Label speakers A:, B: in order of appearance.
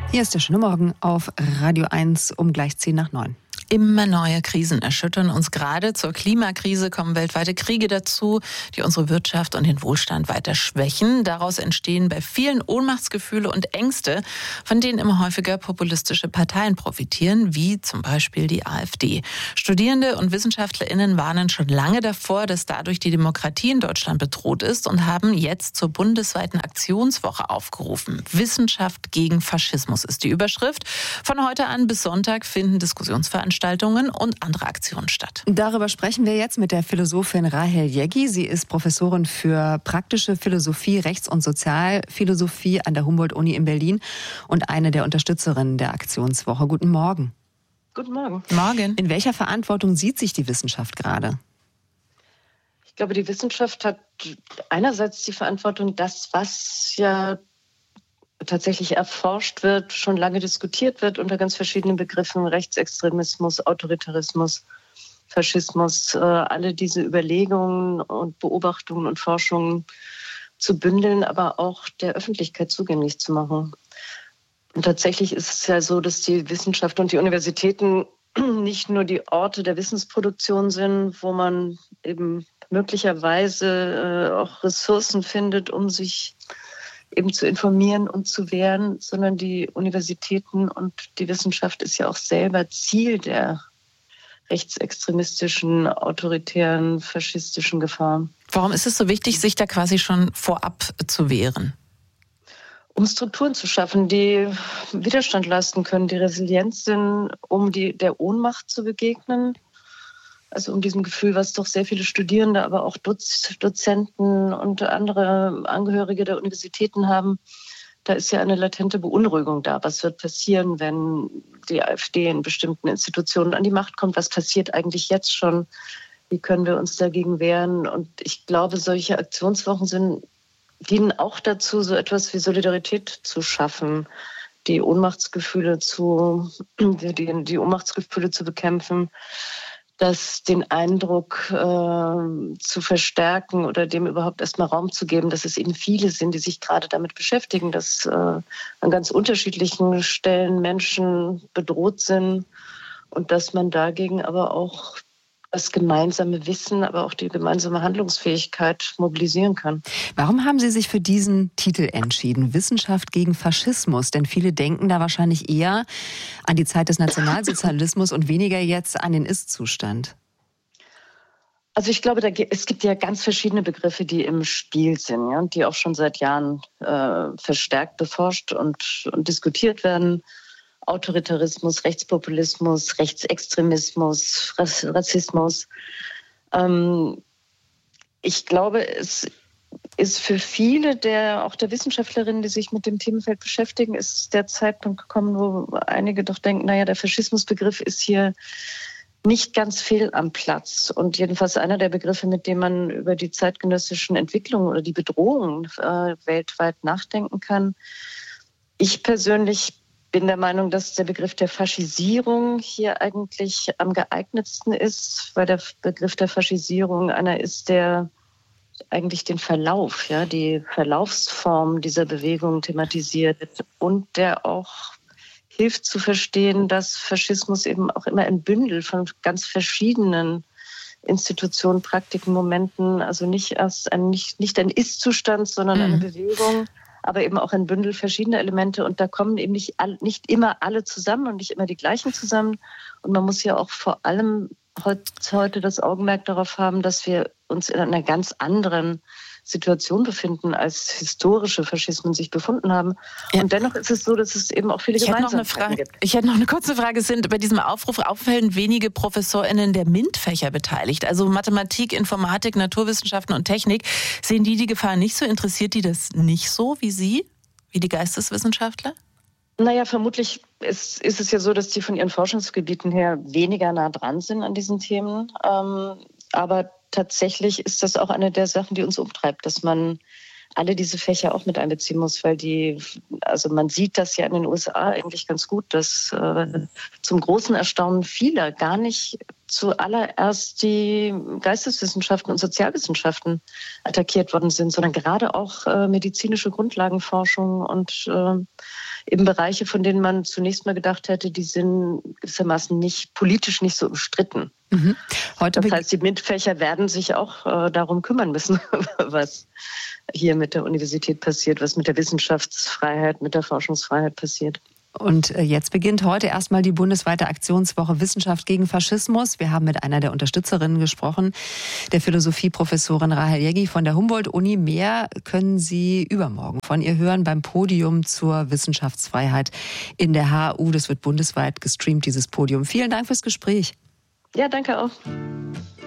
A: Hier ist der schöne Morgen auf Radio 1 um gleich 8:50.
B: Immer neue Krisen erschüttern uns gerade. Zur Klimakrise kommen weltweite Kriege dazu, die unsere Wirtschaft und den Wohlstand weiter schwächen. Daraus entstehen bei vielen Ohnmachtsgefühle und Ängste, von denen immer häufiger populistische Parteien profitieren, wie zum Beispiel die AfD. Studierende und WissenschaftlerInnen warnen schon lange davor, dass dadurch die Demokratie in Deutschland bedroht ist und haben jetzt zur bundesweiten Aktionswoche aufgerufen. Wissenschaft gegen Faschismus ist die Überschrift. Von heute an bis Sonntag finden Diskussionsveranstaltungen und andere Aktionen statt.
A: Darüber sprechen wir jetzt mit der Philosophin Rahel Jeggi. Sie ist Professorin für praktische Philosophie, Rechts- und Sozialphilosophie an der Humboldt-Uni in Berlin und eine der Unterstützerinnen der Aktionswoche. Guten Morgen.
C: Guten Morgen.
B: Morgen.
A: In welcher Verantwortung sieht sich die Wissenschaft gerade?
C: Ich glaube, die Wissenschaft hat einerseits die Verantwortung, das, was ja tatsächlich erforscht wird, schon lange diskutiert wird unter ganz verschiedenen Begriffen, Rechtsextremismus, Autoritarismus, Faschismus, alle diese Überlegungen und Beobachtungen und Forschungen zu bündeln, aber auch der Öffentlichkeit zugänglich zu machen. Und tatsächlich ist es ja so, dass die Wissenschaft und die Universitäten nicht nur die Orte der Wissensproduktion sind, wo man eben möglicherweise auch Ressourcen findet, um sich eben zu informieren und zu wehren, sondern die Universitäten und die Wissenschaft ist ja auch selber Ziel der rechtsextremistischen, autoritären, faschistischen Gefahren.
B: Warum ist es so wichtig, sich da quasi schon vorab zu wehren?
C: Um Strukturen zu schaffen, die Widerstand leisten können, die resilient sind, um der Ohnmacht zu begegnen. Also um diesem Gefühl, was doch sehr viele Studierende, aber auch Dozenten und andere Angehörige der Universitäten haben. Da ist ja eine latente Beunruhigung da. Was wird passieren, wenn die AfD in bestimmten Institutionen an die Macht kommt? Was passiert eigentlich jetzt schon? Wie können wir uns dagegen wehren? Und ich glaube, solche Aktionswochen dienen auch dazu, so etwas wie Solidarität zu schaffen, die Ohnmachtsgefühle zu bekämpfen, den Eindruck zu verstärken oder dem überhaupt erstmal Raum zu geben, dass es eben viele sind, die sich gerade damit beschäftigen, dass an ganz unterschiedlichen Stellen Menschen bedroht sind und dass man dagegen aber auch das gemeinsame Wissen, aber auch die gemeinsame Handlungsfähigkeit mobilisieren kann.
A: Warum haben Sie sich für diesen Titel entschieden? Wissenschaft gegen Faschismus? Denn viele denken da wahrscheinlich eher an die Zeit des Nationalsozialismus und weniger jetzt an den Ist-Zustand.
C: Also ich glaube, es gibt ja ganz verschiedene Begriffe, die im Spiel sind, ja, und die auch schon seit Jahren verstärkt beforscht und diskutiert werden. Autoritarismus, Rechtspopulismus, Rechtsextremismus, Rassismus. Ich glaube, es ist für viele auch der Wissenschaftlerinnen, die sich mit dem Themenfeld beschäftigen, ist der Zeitpunkt gekommen, wo einige doch denken, der Faschismusbegriff ist hier nicht ganz fehl am Platz. Und jedenfalls einer der Begriffe, mit dem man über die zeitgenössischen Entwicklungen oder die Bedrohungen weltweit nachdenken kann. Ich persönlich bin der Meinung, dass der Begriff der Faschisierung hier eigentlich am geeignetsten ist, weil der Begriff der Faschisierung einer ist, der eigentlich den Verlauf, die Verlaufsform dieser Bewegung thematisiert und der auch hilft zu verstehen, dass Faschismus eben auch immer ein Bündel von ganz verschiedenen Institutionen, Praktiken, Momenten, also nicht ein Ist-Zustand, sondern eine Bewegung, aber eben auch ein Bündel verschiedener Elemente. Und da kommen eben nicht immer alle zusammen und nicht immer die gleichen zusammen. Und man muss ja auch vor allem heute das Augenmerk darauf haben, dass wir uns in einer ganz anderen Situation befinden, als historische Faschismen sich befunden haben. Ja. Und dennoch ist es so, dass es eben auch viele Gemeinsamkeiten gibt.
B: Ich hätte noch eine kurze Frage. Sind bei diesem Aufruf auffallend wenige ProfessorInnen der MINT-Fächer beteiligt? Also Mathematik, Informatik, Naturwissenschaften und Technik. Sehen die Gefahr nicht so? Interessiert die das nicht so wie Sie, wie die Geisteswissenschaftler?
C: Vermutlich ist es ja so, dass die von ihren Forschungsgebieten her weniger nah dran sind an diesen Themen. Aber tatsächlich ist das auch eine der Sachen, die uns umtreibt, dass man alle diese Fächer auch mit einbeziehen muss, weil also man sieht das ja in den USA eigentlich ganz gut, dass zum großen Erstaunen vieler gar nicht zuallererst die Geisteswissenschaften und Sozialwissenschaften attackiert worden sind, sondern gerade auch medizinische Grundlagenforschung und eben Bereiche, von denen man zunächst mal gedacht hätte, die sind gewissermaßen politisch nicht so umstritten.
A: Mhm.
C: Das heißt, die MINT-Fächer werden sich auch darum kümmern müssen, was hier mit der Universität passiert, was mit der Wissenschaftsfreiheit, mit der Forschungsfreiheit passiert.
A: Und jetzt beginnt heute erstmal die bundesweite Aktionswoche Wissenschaft gegen Faschismus. Wir haben mit einer der Unterstützerinnen gesprochen, der Philosophieprofessorin Rahel Jeggi von der Humboldt-Uni. Mehr können Sie übermorgen von ihr hören beim Podium zur Wissenschaftsfreiheit in der HU. Das wird bundesweit gestreamt, dieses Podium. Vielen Dank fürs Gespräch.
C: Ja, danke auch.